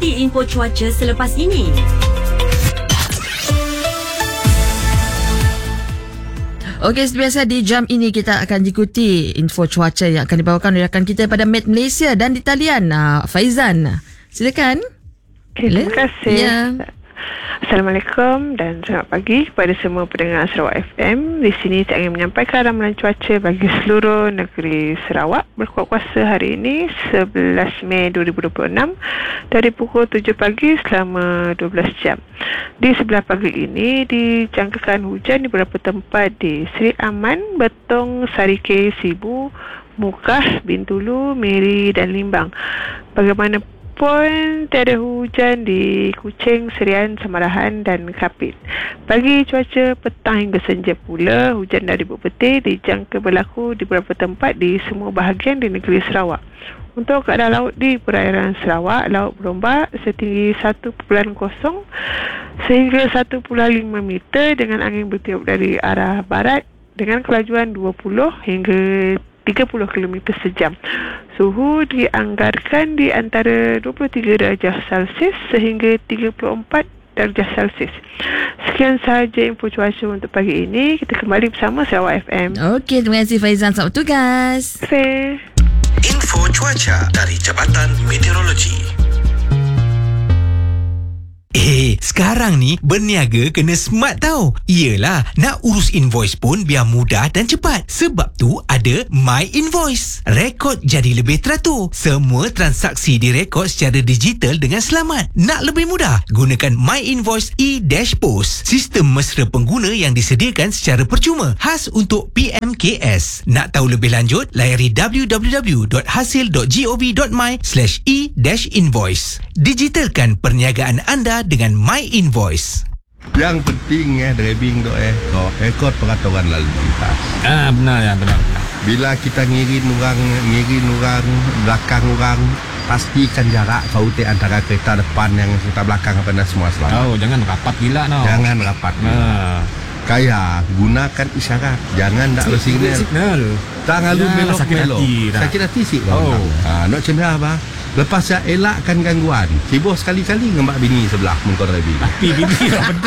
ikuti info cuaca selepas ini. Okey, sebiasa di jam ini kita akan ikuti info cuaca yang akan dibawakan oleh rakan kita pada Met Malaysia dan di talian Faizan. Silakan. Okay, terima kasih. Ya. Assalamualaikum dan selamat pagi kepada semua pendengar Sarawak FM. Di sini saya ingin menyampaikan ramalan cuaca bagi seluruh negeri Sarawak berkuat kuasa hari ini 11 Mei 2026 dari pukul 7 pagi selama 12 jam. Di sebelah pagi ini dijangkakan hujan di beberapa tempat di Seri Aman, Betong, Sarike, Sibu, Mukah, Bintulu, Miri dan Limbang. Bagaimanapun tiada hujan di Kuching, Serian, Samarahan dan Kapit. Bagi cuaca petang hingga senja pula, hujan dari Bukit Putih dijangka berlaku di beberapa tempat di semua bahagian di negeri Sarawak. Untuk keadaan laut di perairan Sarawak, laut berombak setinggi 1.0 sehingga 1.5 meter dengan angin bertiup dari arah barat dengan kelajuan 20 hingga 30 km sejam. Suhu dianggarkan di antara 23 darjah Celsius sehingga 34 darjah Celsius. Sekian sahaja info cuaca untuk pagi ini. Kita kembali bersama Sarawak FM. Okey, terima kasih Faizan. Selamat tugas. Terima kasih. Info cuaca dari Jabatan Meteorologi. Sekarang ni berniaga kena smart tau. Yelah, nak urus invoice pun biar mudah dan cepat. Sebab tu ada My Invoice. Rekod jadi lebih teratur. Semua transaksi direkod secara digital dengan selamat. Nak lebih mudah? Gunakan My Invoice e-Post. Sistem mesra pengguna yang disediakan secara percuma. Khas untuk PMKS. Nak tahu lebih lanjut? Layari www.hasil.gov.my/e-invoice. Digitalkan perniagaan anda dengan My Invoice. Yang penting driving tu kau rekod peraturan lalu lintas. Benar ya, benar. Bila kita ngirin orang belakang orang, pastikan jarak kau antara kereta depan yang kereta belakang apa dan semua selalu. Jangan rapat gila no. Jangan rapat. Kaya gunakan isyarat. Jangan nak signal. Tak lalu melok. Sakit hati sih. Nak cendera apa? Lepas saya elakkan gangguan. Sibuk sekali-kali dengan mak bini sebelah muka driving. Tapi bini